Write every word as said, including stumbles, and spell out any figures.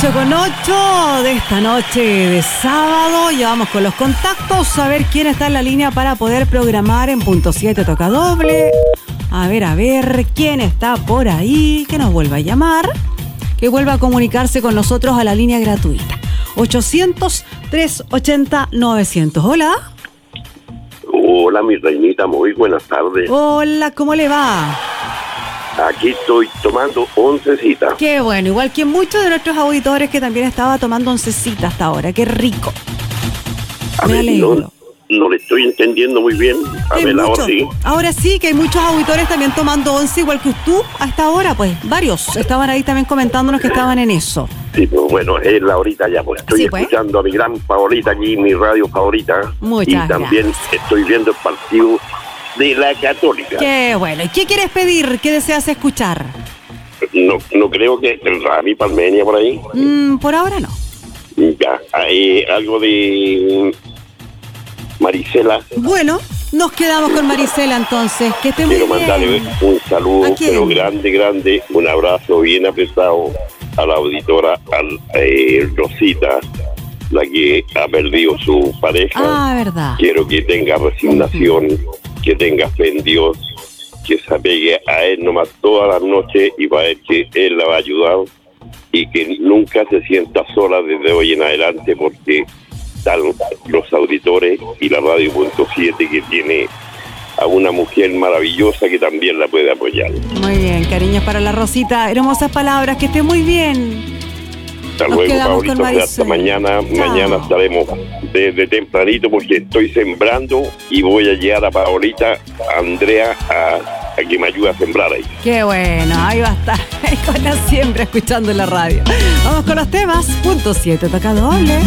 ocho con ocho de esta noche de sábado. Ya vamos con los contactos, a ver quién está en la línea para poder programar en punto siete toca doble. A ver, a ver, quién está por ahí, que nos vuelva a llamar, que vuelva a comunicarse con nosotros a la línea gratuita. ochocientos, trescientos ochenta, novecientos. Hola. Hola, mi reinita, muy buenas tardes. Hola, ¿cómo le va? Aquí estoy tomando oncecita. Qué bueno, igual que muchos de nuestros auditores que también estaba tomando oncecita hasta ahora. Qué rico. A Me ver, alegro. no, no le estoy entendiendo muy bien. A Hay ver, ahora mucho- sí. ahora sí que hay muchos auditores también tomando once igual que tú a esta hora, pues varios estaban ahí también comentándonos que estaban en eso. Sí, pero bueno, es la horita ya, pues estoy Sí, pues. escuchando a mi gran favorita aquí, mi radio favorita. Muchas y también estoy viendo el partido de la Católica. Qué bueno. ¿Y qué quieres pedir? ¿Qué deseas escuchar? No, no creo que el Rami Palmenia por ahí. Mm, por ahora no. Ya, hay algo de Marisela. Bueno, nos quedamos con Marisela entonces. Que esté muy Quiero bien. mandarle un saludo, ¿A quién? pero grande, grande, un abrazo bien apretado a la auditora, a eh, Rosita, la que ha perdido su pareja. Ah, verdad. Quiero que tenga resignación, que tenga fe en Dios, que se apegue a Él nomás todas las noches y va a ver que Él la va a ayudar y que nunca se sienta sola desde hoy en adelante, porque están los auditores y la radio punto siete que tiene a una mujer maravillosa que también la puede apoyar. Muy bien, cariños para la Rosita. Hermosas palabras, que esté muy bien. Hasta Nos luego, quedamos con Pablito. Hasta Marisela. mañana. Chao. Mañana estaremos desde tempranito porque estoy sembrando y voy a llegar a Paolita, a Andrea, a, a que me ayude a sembrar ahí. Qué bueno, ahí va a estar, con la siempre escuchando en la radio. Vamos con los temas. Punto siete toca doble.